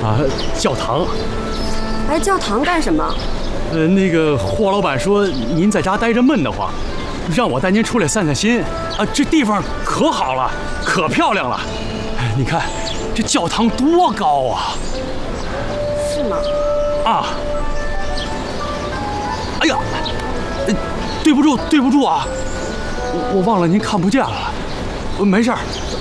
啊，教堂。 来教堂干什么？ 那个霍老板说您在家待着闷得慌，让我带您出来散散心。啊，这地方可好了，可漂亮了。你看这教堂多高啊！ 是吗？ 啊！哎呀，对不住啊，我忘了您看不见了。没事儿，